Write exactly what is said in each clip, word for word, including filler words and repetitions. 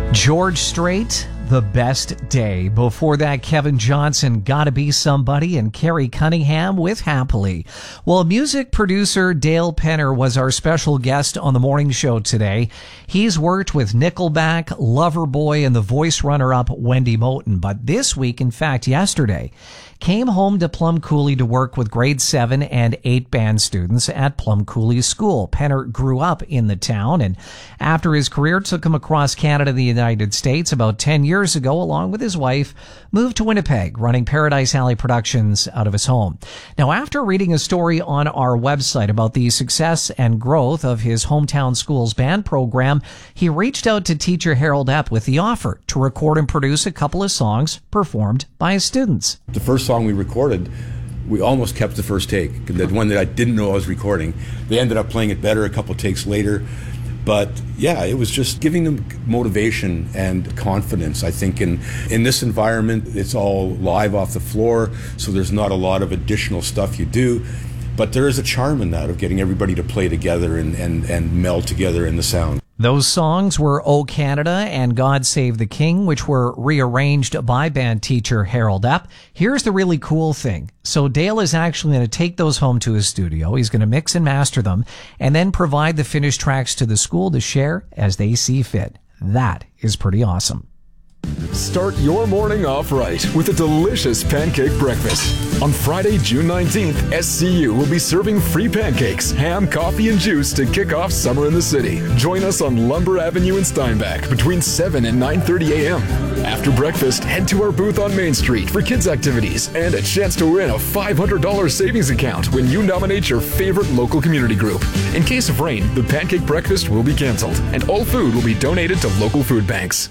George Strait, The Best Day. Before that, Kevin Johnson, Gotta Be Somebody, and Carrie Cunningham with Happily. Well, music producer Dale Penner was our special guest on the morning show today. He's worked with Nickelback, Loverboy, and the voice runner-up Wendy Moten. But this week, in fact, yesterday, came home to Plum Coulee to work with grade seven and eight band students at Plum Coulee School. Penner grew up in the town, and after his career took him across Canada and the United States about ten years ago, along with his wife, moved to Winnipeg, running Paradise Alley Productions out of his home. Now, after reading a story on our website about the success and growth of his hometown school's band program, he reached out to teacher Harold Epp with the offer to record and produce a couple of songs performed by his students. The first song we recorded, we almost kept the first take, the one that I didn't know I was recording. They ended up playing it better a couple takes later. But yeah, it was just giving them motivation and confidence. I think in, in this environment, it's all live off the floor, so there's not a lot of additional stuff you do. But there is a charm in that of getting everybody to play together and, and, and meld together in the sound. Those songs were "O Canada" and "God Save the King," which were rearranged by band teacher Harold Epp. Here's the really cool thing. So Dale is actually going to take those home to his studio. He's going to mix and master them and then provide the finished tracks to the school to share as they see fit. That is pretty awesome. Start your morning off right with a delicious pancake breakfast. On Friday, June nineteenth, S C U will be serving free pancakes, ham, coffee, and juice to kick off summer in the city. Join us on Lumber Avenue in Steinbach between seven and nine thirty a.m. After breakfast, head to our booth on Main Street for kids' activities and a chance to win a five hundred dollars savings account when you nominate your favorite local community group. In case of rain, the pancake breakfast will be canceled, and all food will be donated to local food banks.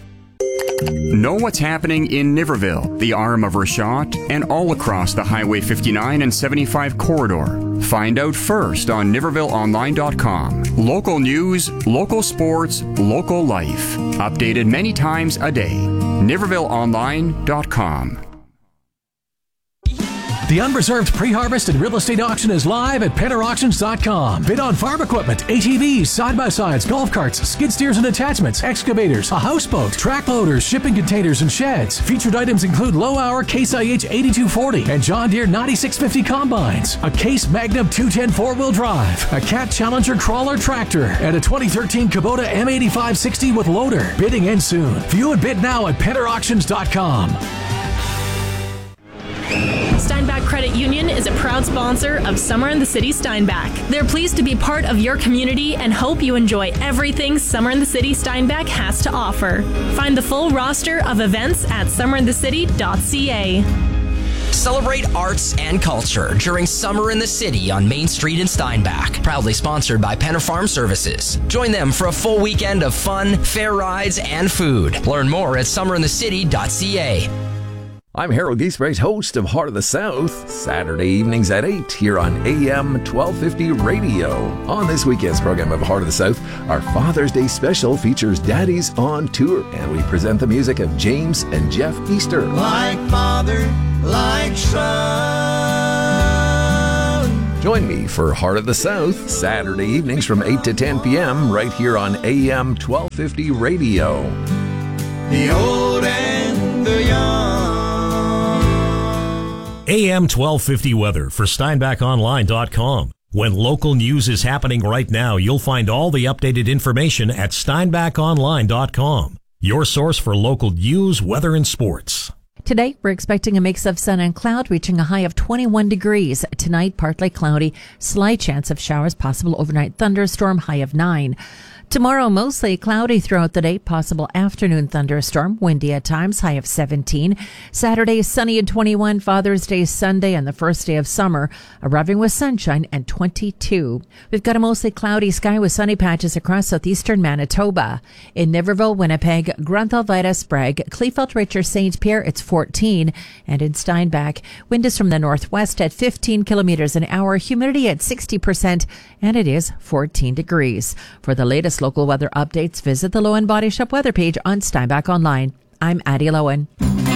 Know what's happening in Niverville, the arm of Rashot, and all across the Highway fifty-nine and seventy-five corridor. Find out first on Niverville Online dot com. Local news, local sports, local life. Updated many times a day. Niverville Online dot com. The unreserved pre-harvest and real estate auction is live at Penner Auctions dot com. Bid on farm equipment, A T Vs, side-by-sides, golf carts, skid steers and attachments, excavators, a houseboat, track loaders, shipping containers, and sheds. Featured items include low-hour Case I H eighty-two forty and John Deere ninety-six fifty combines, a Case Magnum two ten four-wheel drive, a Cat Challenger crawler tractor, and a twenty thirteen Kubota M eighty-five sixty with loader. Bidding ends soon. View and bid now at Penner Auctions dot com. Steinbach Credit Union is a proud sponsor of Summer in the City Steinbach. They're pleased to be part of your community and hope you enjoy everything Summer in the City Steinbach has to offer. Find the full roster of events at summer in the city dot c a. Celebrate arts and culture during Summer in the City on Main Street in Steinbach. Proudly sponsored by Penner Farm Services. Join them for a full weekend of fun, fair rides, and food. Learn more at summer in the city dot c a. I'm Harold Giesbrecht, host of Heart of the South, Saturday evenings at eight here on A M twelve fifty Radio. On this weekend's program of Heart of the South, our Father's Day special features Daddies on Tour, and we present the music of James and Jeff Easter. Like father, like son. Join me for Heart of the South, Saturday evenings from eight to ten p.m. right here on A M twelve fifty Radio. The old and the young. A M twelve fifty weather for Steinbach Online dot com. When local news is happening right now, you'll find all the updated information at Steinbach Online dot com. Your source for local news, weather, and sports. Today, we're expecting a mix of sun and cloud, reaching a high of twenty-one degrees. Tonight, partly cloudy, slight chance of showers, possible overnight thunderstorm, high of nine. Tomorrow, mostly cloudy throughout the day, possible afternoon thunderstorm, windy at times, high of seventeen. Saturday, sunny and twenty-one. Father's Day, Sunday, and the first day of summer, arriving with sunshine and twenty-two. We've got a mostly cloudy sky with sunny patches across southeastern Manitoba. In Niverville, Winnipeg, Grunthal, Vida, Sprague, Kleefeld, Richer, Saint Pierre, it's fourteen. And in Steinbach, wind is from the northwest at fifteen kilometers an hour, humidity at sixty percent, and it is fourteen degrees. For the latest local weather updates, visit the Lowen Body Shop weather page on Steinbach Online. I'm Addie Lowen.